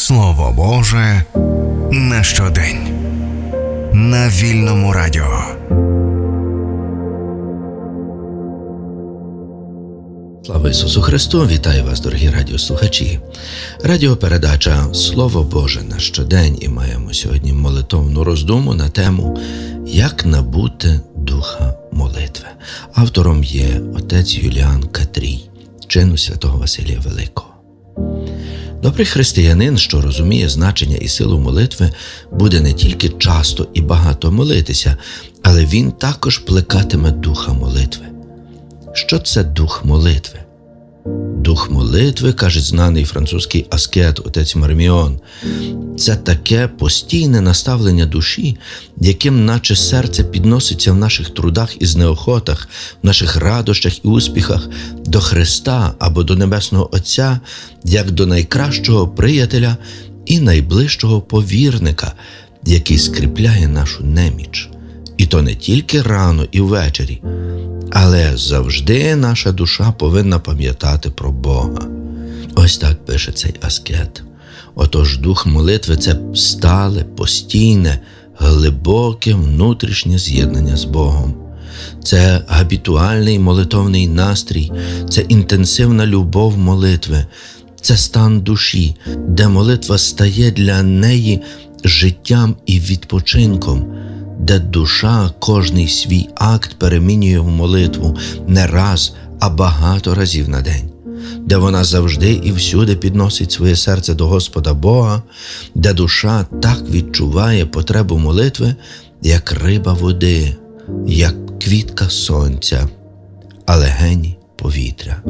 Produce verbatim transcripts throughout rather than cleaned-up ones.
Слово Боже на щодень. На Вільному радіо. Слава Ісусу Христу! Вітаю вас, дорогі радіослухачі. Радіопередача «Слово Боже на щодень» і маємо сьогодні молитовну роздуму на тему «Як набути духа молитви». Автором є отець Юліан Катрій, чину святого Василія Великого. Добрий християнин, що розуміє значення і силу молитви, буде не тільки часто і багато молитися, але він також плекатиме духа молитви. Що це дух молитви? Дух молитви, каже знаний французький аскет отець Марміон, це таке постійне наставлення душі, яким наче серце підноситься в наших трудах і знеохотах, в наших радощах і успіхах до Христа або до Небесного Отця, як до найкращого приятеля і найближчого повірника, який скріпляє нашу неміч. І то не тільки рано і ввечері, але завжди наша душа повинна пам'ятати про Бога. Ось так пише цей аскет. Отож, дух молитви – це стале, постійне, глибоке внутрішнє з'єднання з Богом. Це габітуальний молитовний настрій, це інтенсивна любов молитви, це стан душі, де молитва стає для неї життям і відпочинком, де душа кожний свій акт перемінює в молитву не раз, а багато разів на день, де вона завжди і всюди підносить своє серце до Господа Бога, де душа так відчуває потребу молитви, як риба води, як квітка сонця, а легені повітря.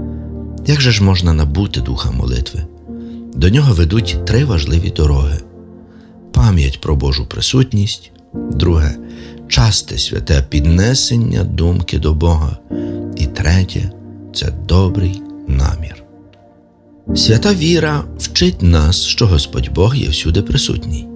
Як же ж можна набути духа молитви? До нього ведуть три важливі дороги. Пам'ять про Божу присутність, друге – часте святе піднесення думки до Бога. І третє – це добрий намір. Свята віра вчить нас, що Господь Бог є всюди присутній.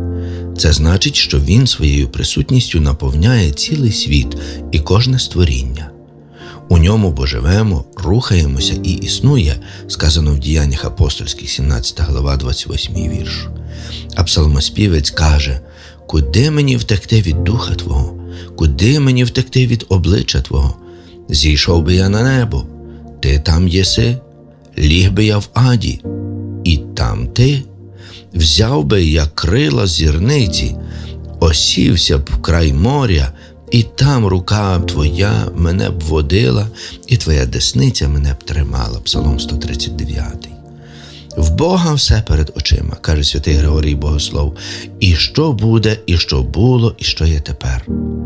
Це значить, що Він своєю присутністю наповняє цілий світ і кожне створіння. У ньому бо живемо, рухаємося і існує, сказано в Діяннях апостольських, сімнадцята глава, двадцять восьмий вірш. А псалмоспівець каже: «Куди мені втекти від духа Твого? Куди мені втекти від обличчя Твого? Зійшов би я на небо, Ти там єси, ліг би я в аді, і там Ти. Взяв би я крила зірниці, осівся б в край моря, і там рука Твоя мене б водила, і Твоя десниця мене б тримала». Псалом сто тридцять дев'ятий. В Бога все перед очима, каже святий Григорій Богослов, і що буде, і що було, і що є тепер.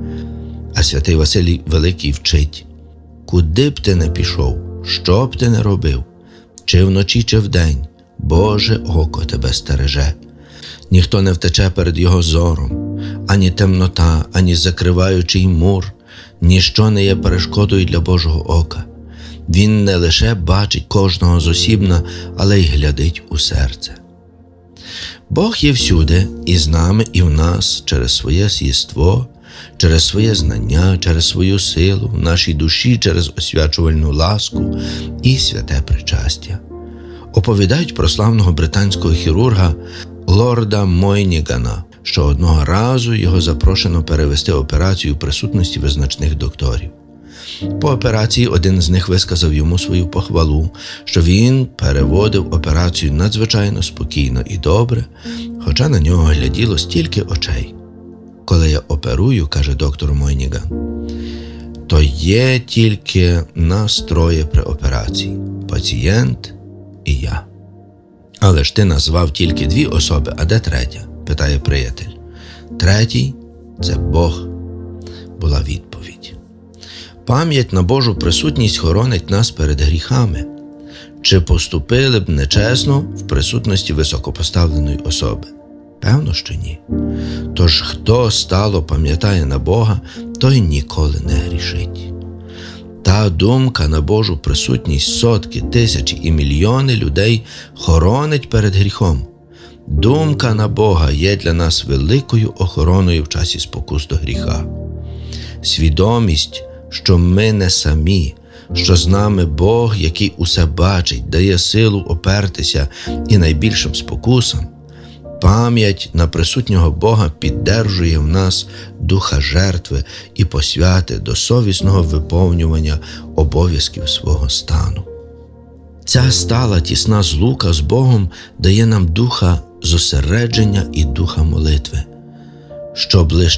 А святий Василій Великий вчить: куди б ти не пішов, що б ти не робив, чи вночі, чи вдень, Боже око тебе стереже. Ніхто не втече перед його зором, ані темнота, ані закриваючий мур, ніщо не є перешкодою для Божого ока. Він не лише бачить кожного зосібна, але й глядить у серце. Бог є всюди, і з нами, і в нас, через своє єство, через своє знання, через свою силу, в нашій душі, через освячувальну ласку і святе причастя. Оповідають про славного британського хірурга лорда Мойнігана, що одного разу його запрошено перевести операцію у присутності визначних докторів. По операції один з них висказав йому свою похвалу, що він переводив операцію надзвичайно спокійно і добре, хоча на нього гляділо стільки очей. «Коли я оперую, – каже доктор Мойніган, – то є тільки нас троє при операції – пацієнт і я». «Але ж ти назвав тільки дві особи, а де третя?» – питає приятель. «Третій – це Бог», – була відповідь. Пам'ять на Божу присутність хоронить нас перед гріхами. Чи поступили б нечесно в присутності високопоставленої особи? Певно, що ні. Тож, хто стало пам'ятає на Бога, той ніколи не грішить. Та думка на Божу присутність сотки, тисячі і мільйони людей хоронить перед гріхом. Думка на Бога є для нас великою охороною в часі спокус до гріха. Свідомість, що ми не самі, що з нами Бог, який усе бачить, дає силу опертися і найбільшим спокусам, пам'ять на присутнього Бога піддержує в нас духа жертви і посвяти до совісного виповнювання обов'язків свого стану. Ця стала тісна злука з Богом дає нам духа зосередження і духа молитви, щоб лише